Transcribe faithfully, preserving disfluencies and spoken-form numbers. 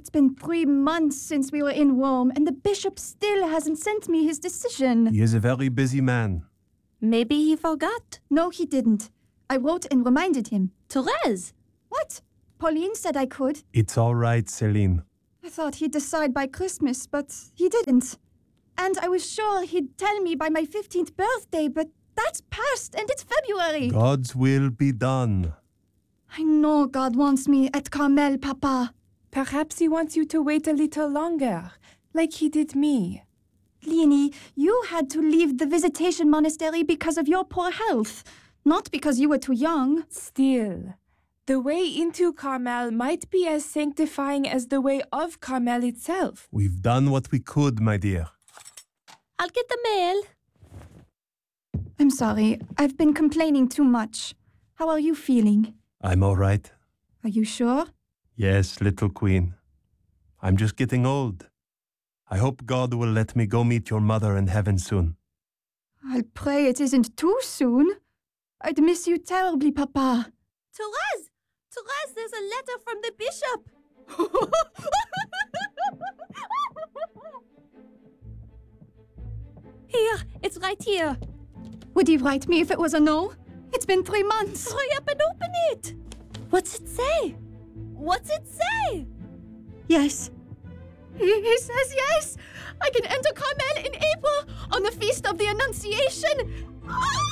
It's been three months since we were in Rome, and the bishop still hasn't sent me his decision. He is a very busy man. Maybe he forgot. No, he didn't. I wrote and reminded him. Therese! What? Pauline said I could. It's all right, Celine. I thought he'd decide by Christmas, but he didn't. And I was sure he'd tell me by my fifteenth birthday, but that's past, and it's February. God's will be done. I know God wants me at Carmel, Papa. Perhaps he wants you to wait a little longer, like he did me. Leonie, you had to leave the Visitation Monastery because of your poor health, not because you were too young. Still, the way into Carmel might be as sanctifying as the way of Carmel itself. We've done what we could, my dear. I'll get the mail. I'm sorry. I've been complaining too much. How are you feeling? I'm all right. Are you sure? Yes, little queen. I'm just getting old. I hope God will let me go meet your mother in heaven soon. I'll pray it isn't too soon. I'd miss you terribly, Papa. Therese! Therese, there's a letter from the bishop. Here, it's right here. Would he write me if it was a no? It's been three months. Hurry up and open it. What's it say? What's it say? Yes. He, he says yes. I can enter Carmel in April on the Feast of the Annunciation. Ah!